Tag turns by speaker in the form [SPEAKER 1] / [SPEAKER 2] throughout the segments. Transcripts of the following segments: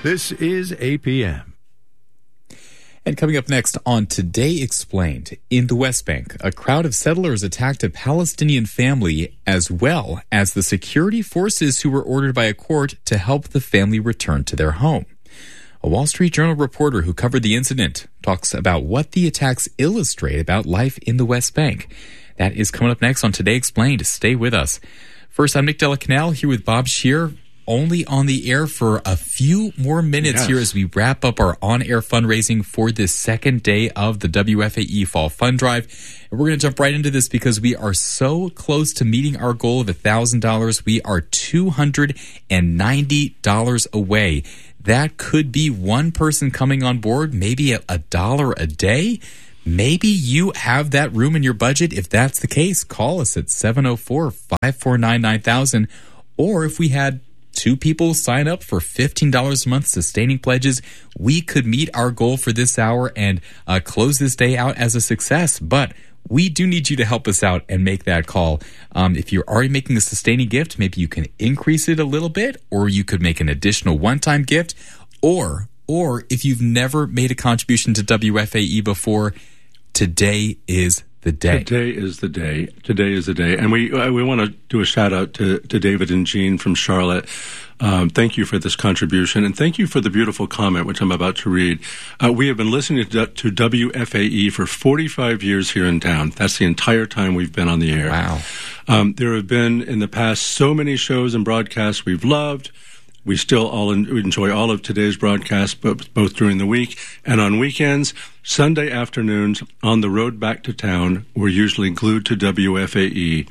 [SPEAKER 1] This is APM.
[SPEAKER 2] And coming up next on Today Explained, in the West Bank, a crowd of settlers attacked a Palestinian family as well as the security forces who were ordered by a court to help the family return to their home. A Wall Street Journal reporter who covered the incident talks about what the attacks illustrate about life in the West Bank. That is coming up next on Today Explained. Stay with us. First, I'm Nick Della Canal here with Bob Scheer, only on the air for a few more minutes here as we wrap up our on-air fundraising for this second day of the WFAE Fall Fund Drive. And we're going to jump right into this because we are so close to meeting our goal of $1,000. We are $290 away. That could be one person coming on board, maybe $1 a day. Maybe you have that room in your budget. If that's the case, call us at 704-549-9000. Or if we had two people sign up for $15 a month sustaining pledges, we could meet our goal for this hour and close this day out as a success. But we do need you to help us out and make that call. If you're already making a sustaining gift, maybe you can increase it a little bit, or you could make an additional one-time gift, or if you've never made a contribution to WFAE before, today is the day.
[SPEAKER 3] Today is the day. Today is the day. And we want to do a shout out to David and Jean from Charlotte. Thank you for this contribution, and thank you for the beautiful comment, which I'm about to read. We have been listening to WFAE for 45 years here in town. That's the entire time we've been on the air.
[SPEAKER 2] Wow.
[SPEAKER 3] There have been, in the past, so many shows and broadcasts we've loved. We still all enjoy all of today's broadcasts, both during the week and on weekends. Sunday afternoons on the road back to town, we're usually glued to WFAE,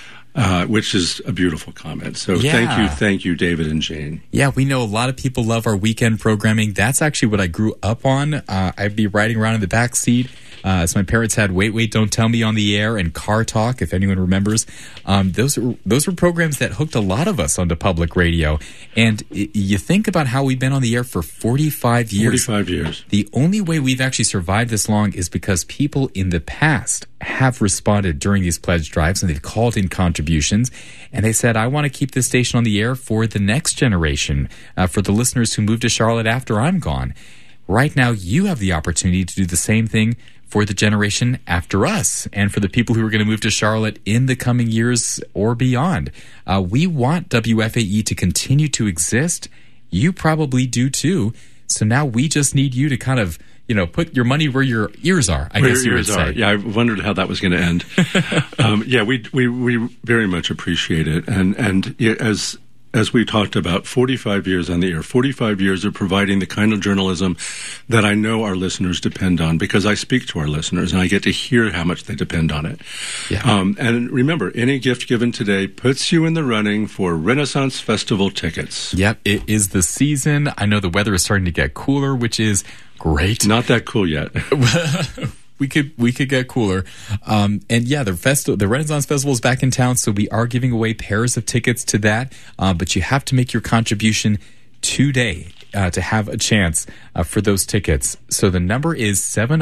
[SPEAKER 3] which is a beautiful comment. So thank you, David and Jane.
[SPEAKER 2] Yeah, we know a lot of people love our weekend programming. That's actually what I grew up on. I'd be riding around in the back seat. As my parents had Wait, Don't Tell Me on the air and Car Talk, if anyone remembers. Those were programs that hooked a lot of us onto public radio. And you think about how we've been on the air for 45 years.
[SPEAKER 3] 45 years.
[SPEAKER 2] The only way we've actually survived this long is because people in the past have responded during these pledge drives, and they've called in contributions. And they said, I want to keep this station on the air for the next generation, for the listeners who move to Charlotte after I'm gone. Right now, you have the opportunity to do the same thing for the generation after us and for the people who are going to move to Charlotte in the coming years or beyond. We want WFAE to continue to exist. You probably do too. So now we just need you to kind of, put your money where your ears are, I guess you would say.
[SPEAKER 3] Yeah, I wondered how that was going to end. We very much appreciate it. And as we talked about, 45 years on the air, 45 years of providing the kind of journalism that I know our listeners depend on, because I speak to our listeners and I get to hear how much they depend on it. Yeah. And remember, any gift given today puts you in the running for Renaissance Festival tickets.
[SPEAKER 2] Yep, it is the season. I know the weather is starting to get cooler, which is great.
[SPEAKER 3] Not that cool yet.
[SPEAKER 2] We could get cooler. And yeah, the Renaissance Festival is back in town, so we are giving away pairs of tickets to that. But you have to make your contribution today to have a chance for those tickets. So the number is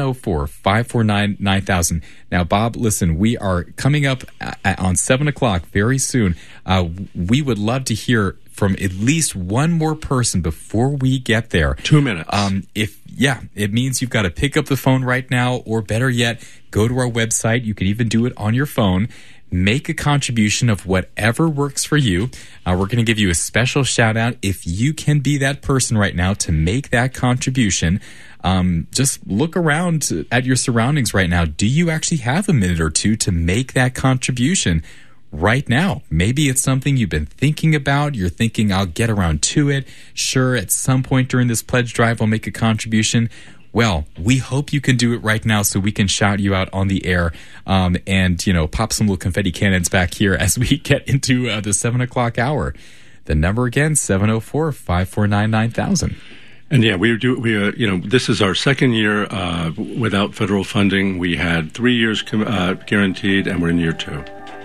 [SPEAKER 2] 704-549-9000. Now, Bob, listen, we are coming up on 7 o'clock very soon. We would love to hear from at least one more person before we get there.
[SPEAKER 3] 2 minutes.
[SPEAKER 2] It means you've got to pick up the phone right now, or better yet, go to our website. You can even do it on your phone. Make a contribution of whatever works for you. We're going to give you a special shout out if you can be that person right now to make that contribution. Just look around at your surroundings right now. Do you actually have a minute or two to make that contribution right now? Maybe it's something you've been thinking about. You're thinking, I'll get around to it. Sure, at some point during this pledge drive, I'll make a contribution. Well, we hope you can do it right now so we can shout you out on the air and pop some little confetti cannons back here as we get into the 7 o'clock hour. The number again, 704-549-9000.
[SPEAKER 3] And yeah, this is our second year without federal funding. We had 3 years guaranteed, and we're in year 2.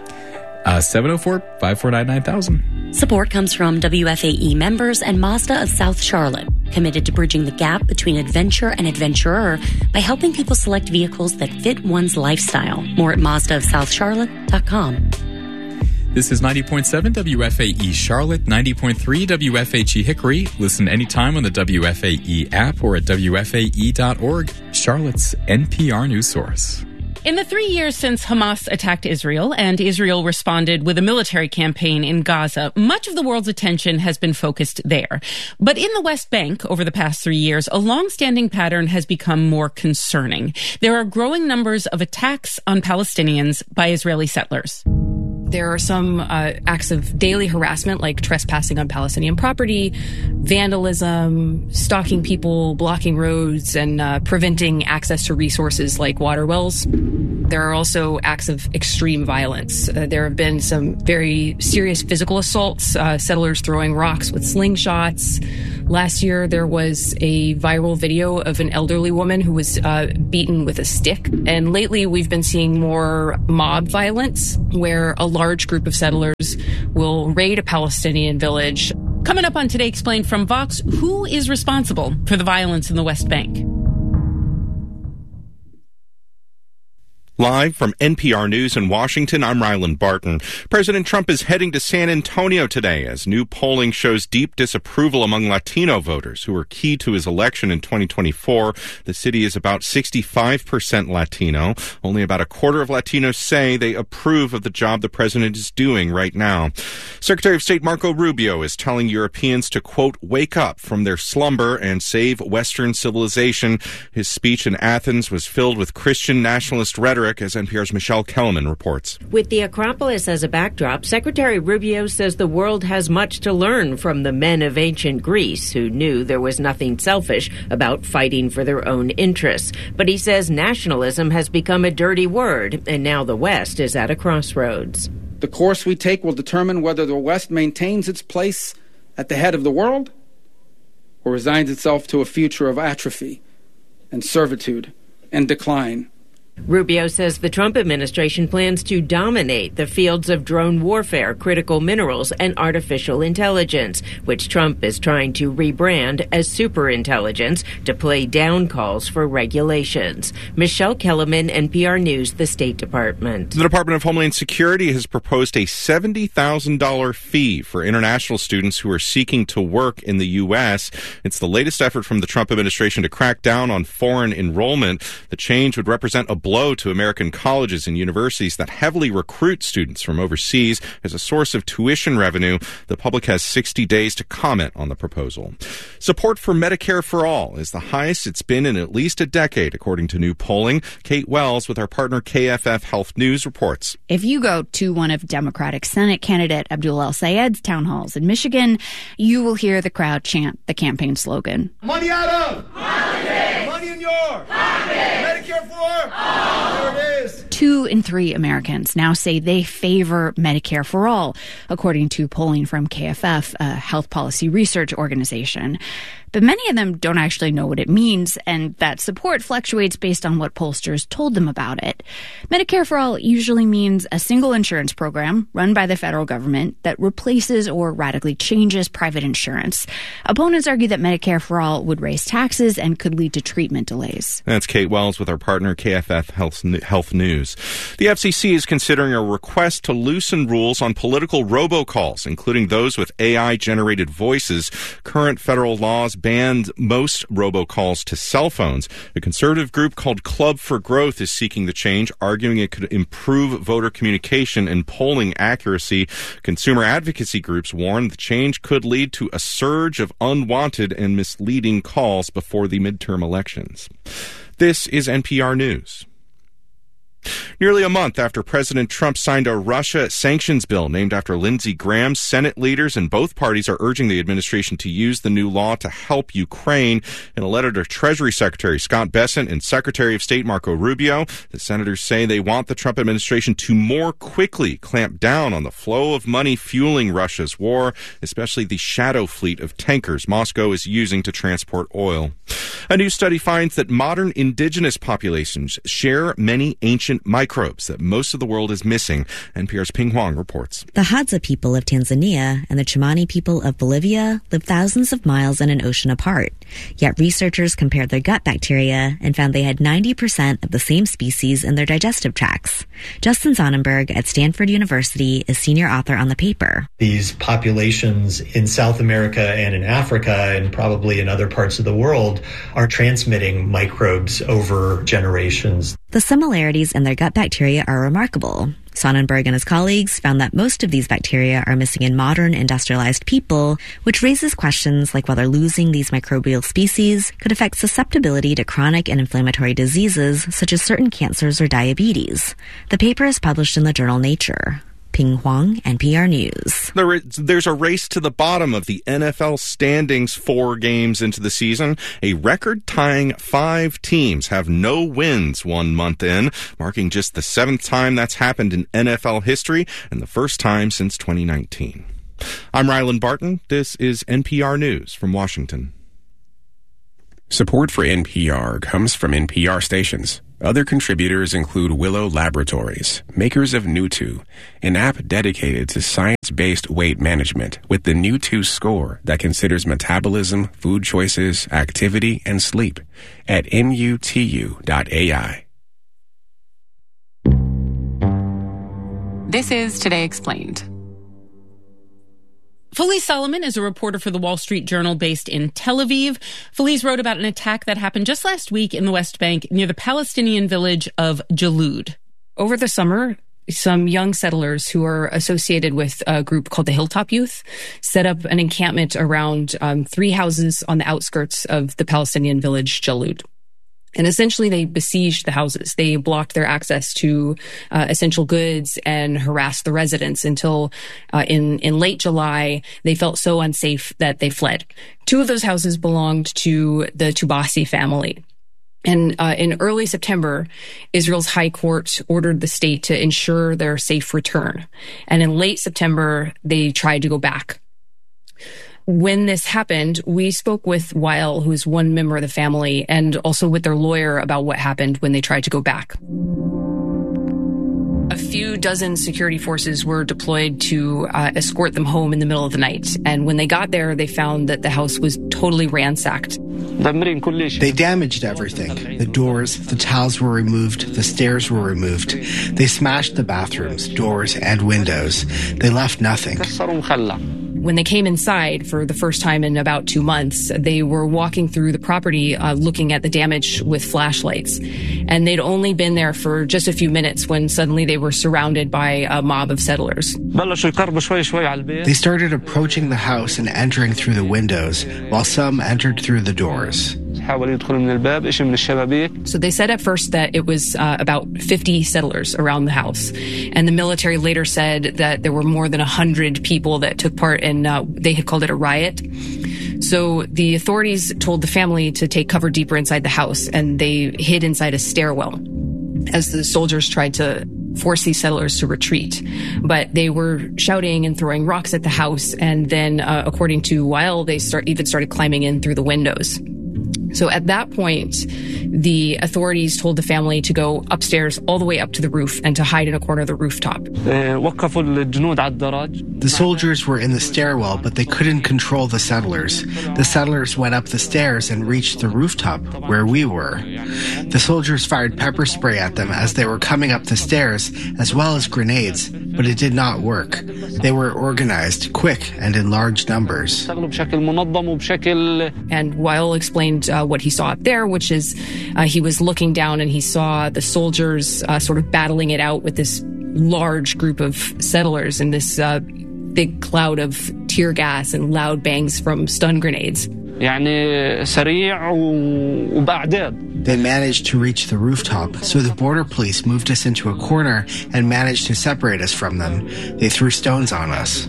[SPEAKER 2] 704-549-9000.
[SPEAKER 4] Support comes from WFAE members and Mazda of South Charlotte, committed to bridging the gap between adventure and adventurer by helping people select vehicles that fit one's lifestyle. More at MazdaofSouthCharlotte.com.
[SPEAKER 2] This is 90.7 WFAE Charlotte, 90.3 WFHE Hickory. Listen anytime on the WFAE app or at WFAE.org, Charlotte's NPR news source.
[SPEAKER 5] In the 3 years since Hamas attacked Israel and Israel responded with a military campaign in Gaza, much of the world's attention has been focused there. But in the West Bank, over the past 3 years, a long-standing pattern has become more concerning. There are growing numbers of attacks on Palestinians by Israeli settlers.
[SPEAKER 6] There are some acts of daily harassment, like trespassing on Palestinian property, vandalism, stalking people, blocking roads, and preventing access to resources like water wells. There are also acts of extreme violence. There have been some very serious physical assaults, settlers throwing rocks with slingshots. Last year, there was a viral video of an elderly woman who was beaten with a stick. And lately, we've been seeing more mob violence, where a large group of settlers will raid a Palestinian village.
[SPEAKER 5] Coming up on Today Explained from Vox, who is responsible for the violence in the West Bank?
[SPEAKER 7] Live from NPR News in Washington, I'm Ryland Barton. President Trump is heading to San Antonio today as new polling shows deep disapproval among Latino voters who were key to his election in 2024. The city is about 65% Latino. Only about a quarter of Latinos say they approve of the job the president is doing right now. Secretary of State Marco Rubio is telling Europeans to, quote, wake up from their slumber and save Western civilization. His speech in Athens was filled with Christian nationalist rhetoric, as NPR's Michelle Kellerman reports.
[SPEAKER 8] With the Acropolis as a backdrop, Secretary Rubio says the world has much to learn from the men of ancient Greece who knew there was nothing selfish about fighting for their own interests. But he says nationalism has become a dirty word, and now the West is at a crossroads.
[SPEAKER 9] The course we take will determine whether the West maintains its place at the head of the world or resigns itself to a future of atrophy and servitude and decline.
[SPEAKER 8] Rubio says the Trump administration plans to dominate the fields of drone warfare, critical minerals, and artificial intelligence, which Trump is trying to rebrand as superintelligence to play down calls for regulations. Michelle Kellerman, NPR News, the State Department.
[SPEAKER 7] The Department of Homeland Security has proposed a $70,000 fee for international students who are seeking to work in the U.S. It's the latest effort from the Trump administration to crack down on foreign enrollment. The change would represent a blow to American colleges and universities that heavily recruit students from overseas as a source of tuition revenue. The public has 60 days to comment on the proposal. Support for Medicare for All is the highest it's been in at least a decade, according to new polling. Kate Wells with our partner KFF Health News reports.
[SPEAKER 10] If you go to one of Democratic Senate candidate Abdul El-Sayed's town halls in Michigan, you will hear the crowd chant the campaign slogan.
[SPEAKER 11] Money out of! Money in your! Medicare for all! There it is!
[SPEAKER 10] 2 in 3 Americans now say they favor Medicare for all, according to polling from KFF, a health policy research organization. But many of them don't actually know what it means, and that support fluctuates based on what pollsters told them about it. Medicare for All usually means a single insurance program run by the federal government that replaces or radically changes private insurance. Opponents argue that Medicare for All would raise taxes and could lead to treatment delays.
[SPEAKER 7] That's Kate Wells with our partner KFF Health News. The FCC is considering a request to loosen rules on political robocalls, including those with AI-generated voices. Current federal laws banned most robocalls to cell phones. A conservative group called Club for Growth is seeking the change, arguing it could improve voter communication and polling accuracy. Consumer advocacy groups warn the change could lead to a surge of unwanted and misleading calls before the midterm elections. This is NPR News. Nearly a month after President Trump signed a Russia sanctions bill named after Lindsey Graham, Senate leaders in both parties are urging the administration to use the new law to help Ukraine. In a letter to Treasury Secretary Scott Bessent and Secretary of State Marco Rubio, the senators say they want the Trump administration to more quickly clamp down on the flow of money fueling Russia's war, especially the shadow fleet of tankers Moscow is using to transport oil. A new study finds that modern indigenous populations share many ancient microbes that most of the world is missing. NPR's Ping Huang reports.
[SPEAKER 12] The Hadza people of Tanzania and the Chimani people of Bolivia live thousands of miles in an ocean apart. Yet researchers compared their gut bacteria and found they had 90% of the same species in their digestive tracts. Justin Sonnenberg at Stanford University is senior author on the paper.
[SPEAKER 13] These populations in South America and in Africa and probably in other parts of the world are transmitting microbes over generations.
[SPEAKER 12] The similarities in their gut bacteria are remarkable. Sonnenberg and his colleagues found that most of these bacteria are missing in modern industrialized people, which raises questions like whether losing these microbial species could affect susceptibility to chronic and inflammatory diseases such as certain cancers or diabetes. The paper is published in the journal Nature. Ping Huang, NPR News.
[SPEAKER 7] There's a race to the bottom of the NFL standings 4 games into the season. A record-tying 5 teams have no wins 1 month in, marking just the 7th time that's happened in NFL history and the first time since 2019. I'm Ryland Barton. This is NPR News from Washington.
[SPEAKER 14] Support for NPR comes from NPR stations. Other contributors include Willow Laboratories, makers of New2, an app dedicated to science-based weight management with the New2 score that considers metabolism, food choices, activity, and sleep at nutu.ai.
[SPEAKER 15] This is Today Explained.
[SPEAKER 5] Felice Solomon is a reporter for the Wall Street Journal based in Tel Aviv. Felice wrote about an attack that happened just last week in the West Bank near the Palestinian village of Jalud.
[SPEAKER 6] Over the summer, some young settlers who are associated with a group called the Hilltop Youth set up an encampment around 3 houses on the outskirts of the Palestinian village Jalud. And essentially, they besieged the houses. They blocked their access to essential goods and harassed the residents until in late July, they felt so unsafe that they fled. 2 of those houses belonged to the Tubasi family. And in early September, Israel's High Court ordered the state to ensure their safe return. And in late September, they tried to go back. When this happened, we spoke with Wael, who is one member of the family, and also with their lawyer about what happened when they tried to go back. A few dozen security forces were deployed to escort them home in the middle of the night. And when they got there, they found that the house was totally ransacked.
[SPEAKER 16] They damaged everything. The doors, the tiles were removed, the stairs were removed. They smashed the bathrooms, doors, and windows. They left nothing.
[SPEAKER 6] When they came inside for the first time in about 2 months, they were walking through the property looking at the damage with flashlights. And they'd only been there for just a few minutes when suddenly they were surrounded by a mob of settlers.
[SPEAKER 16] They started approaching the house and entering through the windows, while some entered through the doors.
[SPEAKER 6] So they said at first that it was about 50 settlers around the house. And the military later said that there were more than 100 people that took part in, they had called it a riot. So the authorities told the family to take cover deeper inside the house, and they hid inside a stairwell as the soldiers tried to force these settlers to retreat. But they were shouting and throwing rocks at the house, and then, according to Wael, they even started climbing in through the windows. So at that point, the authorities told the family to go upstairs all the way up to the roof and to hide in a corner of the rooftop.
[SPEAKER 16] The soldiers were in the stairwell, but they couldn't control the settlers. The settlers went up the stairs and reached the rooftop, where we were. The soldiers fired pepper spray at them as they were coming up the stairs, as well as grenades, but it did not work. They were organized, quick, and in large numbers.
[SPEAKER 6] And Wael explained what he saw up there, which is he was looking down and he saw the soldiers sort of battling it out with this large group of settlers and this big cloud of tear gas and loud bangs from stun grenades.
[SPEAKER 16] They managed to reach the rooftop, so the border police moved us into a corner and managed to separate us from them. They threw stones on us.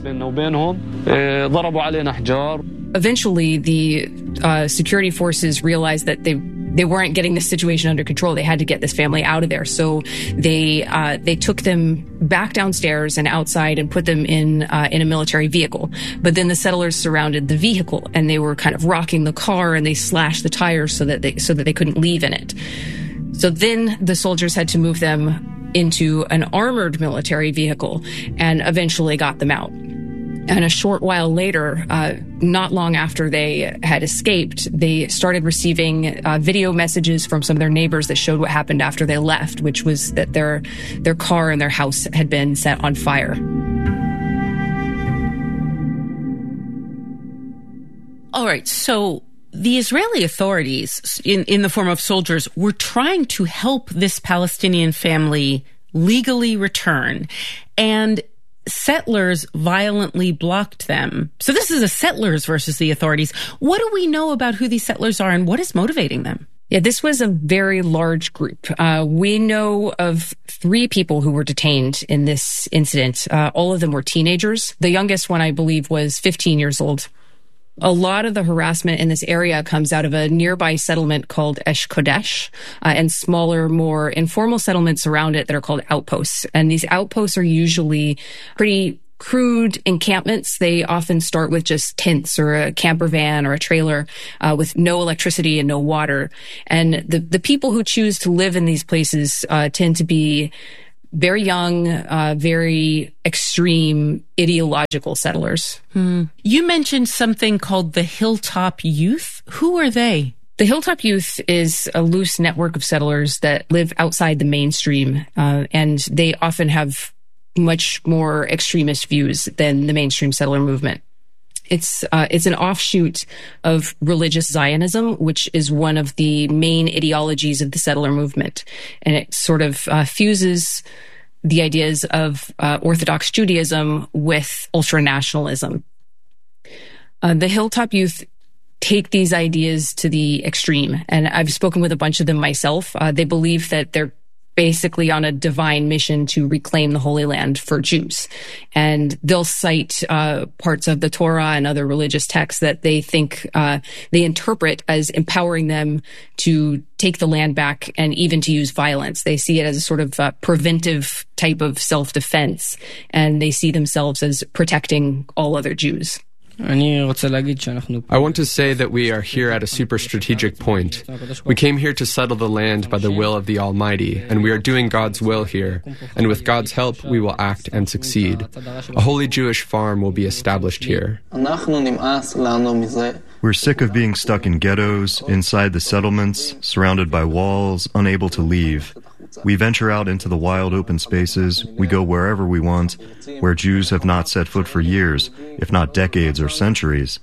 [SPEAKER 6] Eventually, the security forces realized that they they weren't getting this situation under control. They had to get this family out of there. So they took them back downstairs and outside and put them in a military vehicle. But then the settlers surrounded the vehicle and they were kind of rocking the car and they slashed the tires so that they couldn't leave in it. So then the soldiers had to move them into an armored military vehicle and eventually got them out. And a short while later, not long after they had escaped, they started receiving video messages from some of their neighbors that showed what happened after they left, which was that their car and their house had been set on fire.
[SPEAKER 5] All right, so the Israeli authorities, in the form of soldiers, were trying to help this Palestinian family legally return, and settlers violently blocked them. So this is a settlers versus the authorities. What do we know about who these settlers are and what is motivating them?
[SPEAKER 6] Yeah, this was a very large group. We know of 3 people who were detained in this incident. All of them were teenagers. The youngest one, I believe, was 15 years old. A lot of the harassment in this area comes out of a nearby settlement called Esh Kodesh, and smaller, more informal settlements around it that are called outposts. And these outposts are usually pretty crude encampments. They often start with just tents or a camper van or a trailer with no electricity and no water. And the people who choose to live in these places tend to be very young, very extreme ideological settlers.
[SPEAKER 5] You mentioned something called the Hilltop Youth. Who are they?
[SPEAKER 6] The Hilltop Youth is a loose network of settlers that live outside the mainstream, and they often have much more extremist views than the mainstream settler movement. It's an offshoot of religious Zionism, which is one of the main ideologies of the settler movement. And it sort of fuses the ideas of Orthodox Judaism with ultranationalism. The Hilltop Youth take these ideas to the extreme, and I've spoken with a bunch of them myself. They believe that they're basically on a divine mission to reclaim the Holy Land for Jews. And they'll cite parts of the Torah and other religious texts that they think they interpret as empowering them to take the land back and even to use violence. They see it as a sort of preventive type of self-defense, and they see themselves as protecting all other Jews.
[SPEAKER 15] I want to say that we are here at a super strategic point. We came here to settle the land by the will of the Almighty, and we are doing God's will here. And with God's help, we will act and succeed. A holy Jewish farm will be established here.
[SPEAKER 17] We're sick of being stuck in ghettos, inside the settlements, surrounded by walls, unable to leave. We venture out into the wild open spaces. We go wherever we want, where Jews have not set foot for years, if not decades or centuries.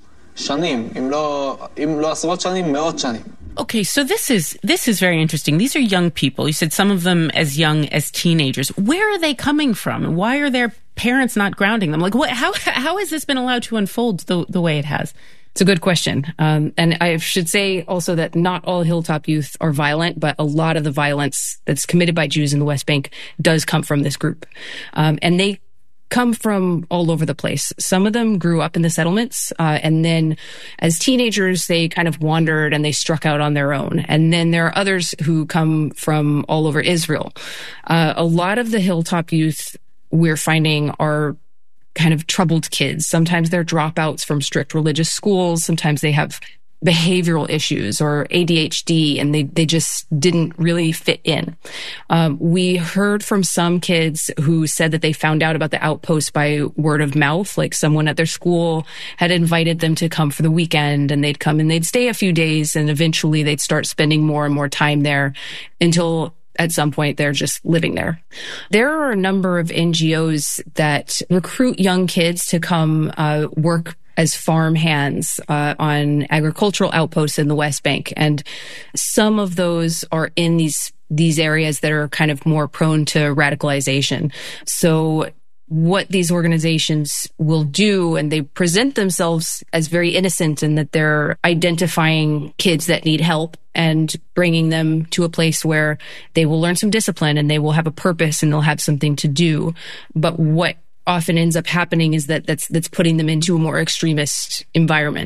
[SPEAKER 5] Okay, so this is very interesting. These are young people. You said some of them as young as teenagers. Where are they coming from? Why are their parents not grounding them? Like, how has this been allowed to unfold the way it has?
[SPEAKER 6] It's a good question. And I should say also that not all Hilltop Youth are violent, but a lot of the violence that's committed by Jews in the West Bank does come from this group. And they come from all over the place. Some of them grew up in the settlements, and then as teenagers, they kind of wandered and they struck out on their own. And then there are others who come from all over Israel. A lot of the Hilltop Youth we're finding are kind of troubled kids. Sometimes they're dropouts from strict religious schools. Sometimes they have behavioral issues or ADHD, and they just didn't really fit in. We heard from some kids who said that they found out about the outpost by word of mouth, like someone at their school had invited them to come for the weekend, and they'd come and they'd stay a few days, and eventually they'd start spending more and more time there until at some point they're just living there. There are a number of NGOs that recruit young kids to come work as farm hands on agricultural outposts in the West Bank. And some of those are in these areas that are kind of more prone to radicalization. So what these organizations will do, and they present themselves as very innocent in that they're identifying kids that need help and bringing them to a place where they will learn some discipline and they will have a purpose and they'll have something to do. But what often ends up happening is that's putting them into a more extremist environment.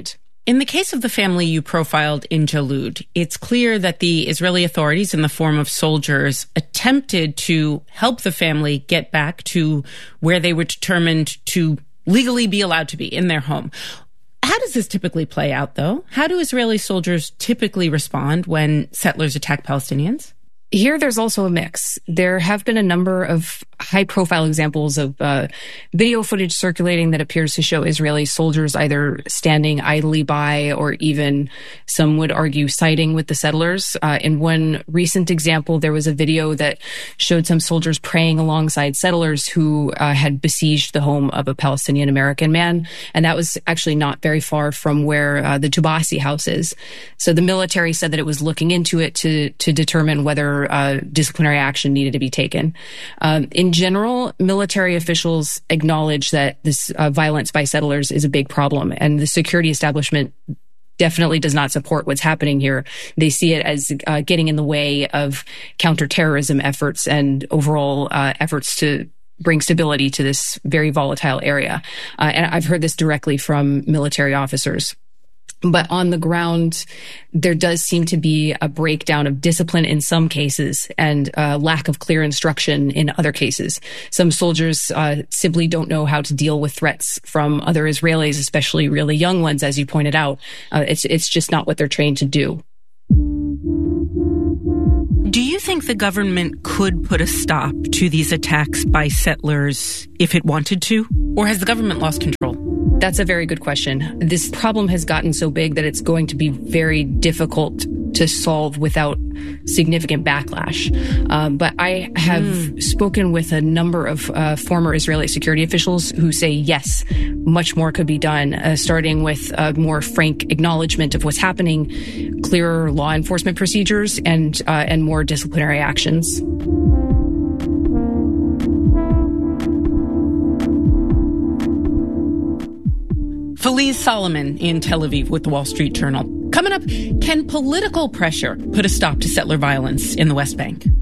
[SPEAKER 5] In the case of the family you profiled in Jalud, it's clear that the Israeli authorities, in the form of soldiers, attempted to help the family get back to where they were determined to legally be allowed to be, in their home. How does this typically play out, though? How do Israeli soldiers typically respond when settlers attack Palestinians?
[SPEAKER 6] Here, there's also a mix. There have been a number of high-profile examples of video footage circulating that appears to show Israeli soldiers either standing idly by or even, some would argue, siding with the settlers. In one recent example, there was a video that showed some soldiers praying alongside settlers who had besieged the home of a Palestinian-American man, and that was actually not very far from where the Tubasi house is. So the military said that it was looking into it to determine whether disciplinary action needed to be taken. In general, military officials acknowledge that this violence by settlers is a big problem, and the security establishment definitely does not support what's happening here. They see it as getting in the way of counterterrorism efforts and overall efforts to bring stability to this very volatile area. And I've heard this directly from military officers. But on the ground, there does seem to be a breakdown of discipline in some cases and lack of clear instruction in other cases. Some soldiers simply don't know how to deal with threats from other Israelis, especially really young ones, as you pointed out. It's just not what they're trained to do.
[SPEAKER 5] Do you think the government could put a stop to these attacks by settlers if it wanted to? Or has the government lost control?
[SPEAKER 6] That's a very good question. This problem has gotten so big that it's going to be very difficult to solve without significant backlash. But I have spoken with a number of former Israeli security officials who say, yes, much more could be done, starting with a more frank acknowledgement of what's happening, clearer law enforcement procedures, and more disciplinary actions.
[SPEAKER 5] Feliz Solomon in Tel Aviv with the Wall Street Journal. Coming up, can political pressure put a stop to settler violence in the West Bank?